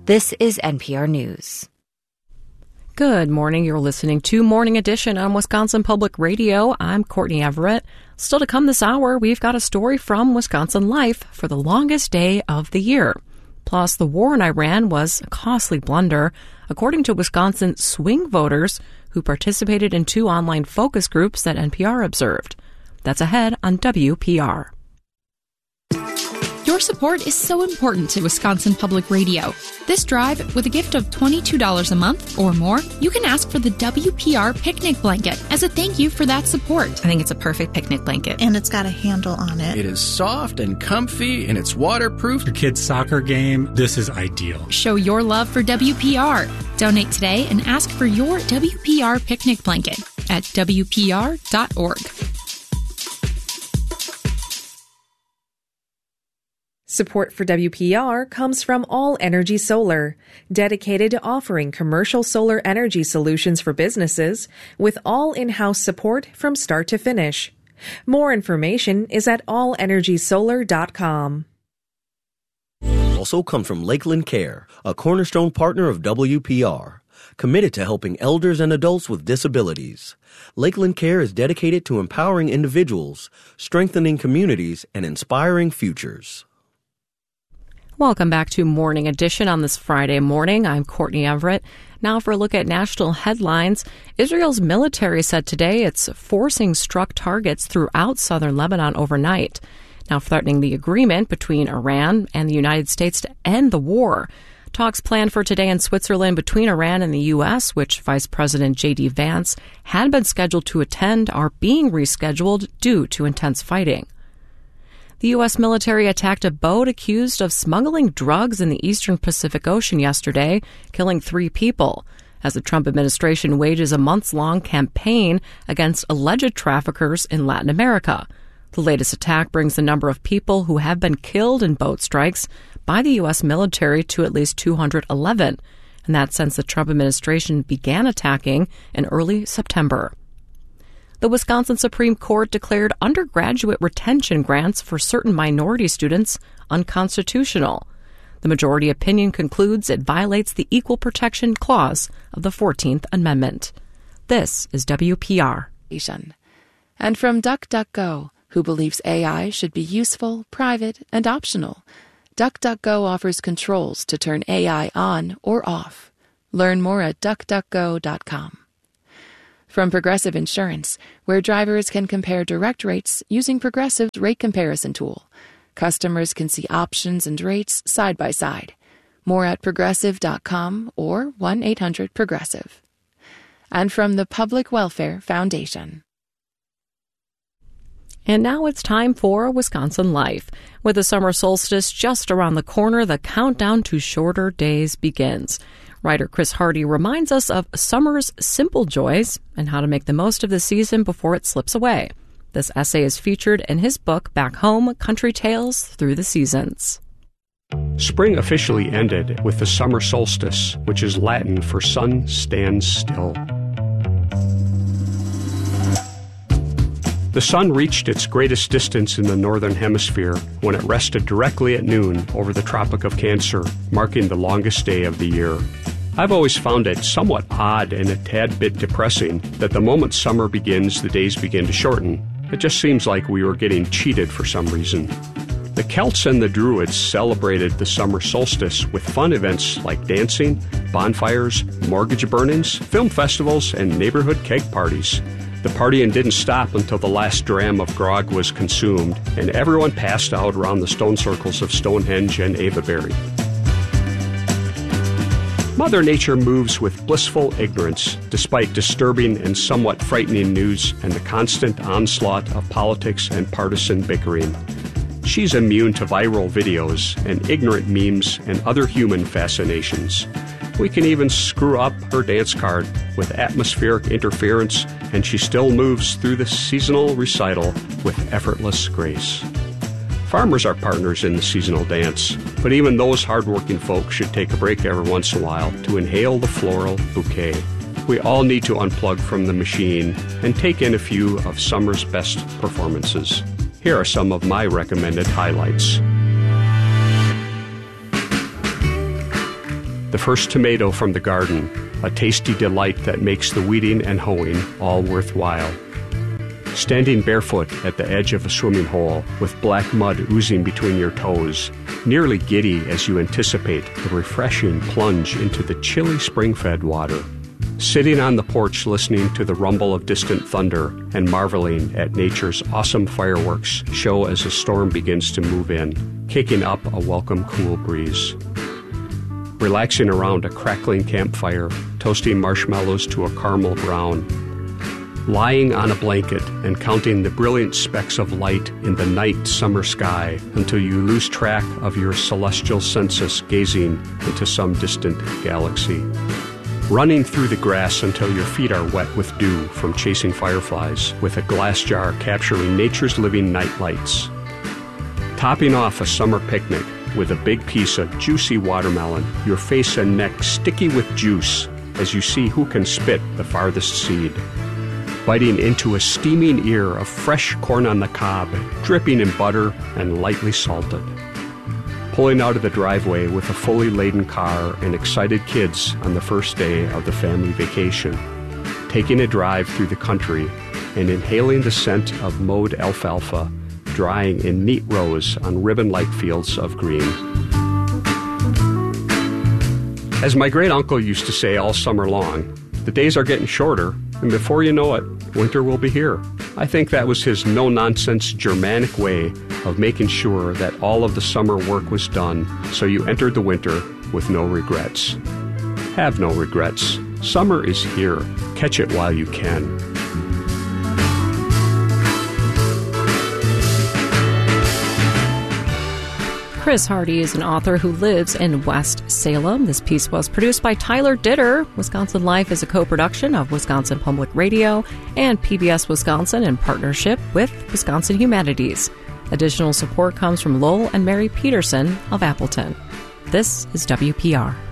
This is NPR News. Good morning. You're listening to Morning Edition on Wisconsin Public Radio. I'm Courtney Everett. Still to come this hour, we've got a story from Wisconsin Life for the longest day of the year. Plus, the war in Iran was a costly blunder, according to Wisconsin swing voters who participated in 2 online focus groups that NPR observed. That's ahead on WPR. Your support is so important to Wisconsin Public Radio. This drive, with a gift of $22 a month or more, you can ask for the WPR picnic blanket as a thank you for that support. I think it's a perfect picnic blanket. And it's got a handle on it. It is soft and comfy, and it's waterproof. Your kid's soccer game, this is ideal. Show your love for WPR. Donate today and ask for your WPR picnic blanket at WPR.org. Support for WPR comes from All Energy Solar, dedicated to offering commercial solar energy solutions for businesses with all in-house support from start to finish. More information is at allenergysolar.com. Also comes from Lakeland Care, a cornerstone partner of WPR, committed to helping elders and adults with disabilities. Lakeland Care is dedicated to empowering individuals, strengthening communities, and inspiring futures. Welcome back to Morning Edition on this Friday morning. I'm Courtney Everett. Now for a look at national headlines. Israel's military said today it's forcing struck targets throughout southern Lebanon overnight, now threatening the agreement between Iran and the United States to end the war. Talks planned for today in Switzerland between Iran and the U.S., which Vice President J.D. Vance had been scheduled to attend, are being rescheduled due to intense fighting. The U.S. military attacked a boat accused of smuggling drugs in the eastern Pacific Ocean yesterday, killing 3 people, as the Trump administration wages a months-long campaign against alleged traffickers in Latin America. The latest attack brings the number of people who have been killed in boat strikes by the U.S. military to at least 211, and that's since the Trump administration began attacking in early September. The Wisconsin Supreme Court declared undergraduate retention grants for certain minority students unconstitutional. The majority opinion concludes it violates the Equal Protection Clause of the 14th Amendment. This is WPR. And from DuckDuckGo, who believes AI should be useful, private, and optional, DuckDuckGo offers controls to turn AI on or off. Learn more at DuckDuckGo.com. From Progressive Insurance, where drivers can compare direct rates using Progressive's rate comparison tool. Customers can see options and rates side by side. More at Progressive.com or 1-800-PROGRESSIVE. And from the Public Welfare Foundation. And now it's time for Wisconsin Life. With the summer solstice just around the corner, the countdown to shorter days begins. Writer Chris Hardy reminds us of summer's simple joys and how to make the most of the season before it slips away. This essay is featured in his book, Back Home, Country Tales Through the Seasons. Spring officially ended with the summer solstice, which is Latin for sun stands still. The sun reached its greatest distance in the northern hemisphere when it rested directly at noon over the Tropic of Cancer, marking the longest day of the year. I've always found it somewhat odd and a tad bit depressing that the moment summer begins, the days begin to shorten. It just seems like we were getting cheated for some reason. The Celts and the Druids celebrated the summer solstice with fun events like dancing, bonfires, mortgage burnings, film festivals, and neighborhood keg parties. The partying didn't stop until the last dram of grog was consumed, and everyone passed out around the stone circles of Stonehenge and Avebury. Mother Nature moves with blissful ignorance, despite disturbing and somewhat frightening news and the constant onslaught of politics and partisan bickering. She's immune to viral videos and ignorant memes and other human fascinations. We can even screw up her dance card with atmospheric interference, and she still moves through the seasonal recital with effortless grace. Farmers are partners in the seasonal dance, but even those hardworking folks should take a break every once in a while to inhale the floral bouquet. We all need to unplug from the machine and take in a few of summer's best performances. Here are some of my recommended highlights. The first tomato from the garden, a tasty delight that makes the weeding and hoeing all worthwhile. Standing barefoot at the edge of a swimming hole with black mud oozing between your toes, nearly giddy as you anticipate the refreshing plunge into the chilly spring-fed water. Sitting on the porch listening to the rumble of distant thunder and marveling at nature's awesome fireworks show as the storm begins to move in, kicking up a welcome cool breeze. Relaxing around a crackling campfire, toasting marshmallows to a caramel brown. Lying on a blanket and counting the brilliant specks of light in the night summer sky until you lose track of your celestial census gazing into some distant galaxy. Running through the grass until your feet are wet with dew from chasing fireflies with a glass jar capturing nature's living night lights. Topping off a summer picnic with a big piece of juicy watermelon, your face and neck sticky with juice as you see who can spit the farthest seed. Biting into a steaming ear of fresh corn on the cob, dripping in butter and lightly salted. Pulling out of the driveway with a fully laden car and excited kids on the first day of the family vacation. Taking a drive through the country and inhaling the scent of mowed alfalfa, drying in neat rows on ribbon-like fields of green. As my great-uncle used to say all summer long, the days are getting shorter, and before you know it, winter will be here. I think that was his no-nonsense Germanic way of making sure that all of the summer work was done, so you entered the winter with no regrets. Have no regrets. Summer is here. Catch it while you can. Chris Hardy is an author who lives in West Salem. This piece was produced by Tyler Ditter. Wisconsin Life is a co-production of Wisconsin Public Radio and PBS Wisconsin in partnership with Wisconsin Humanities. Additional support comes from Lowell and Mary Peterson of Appleton. This is WPR.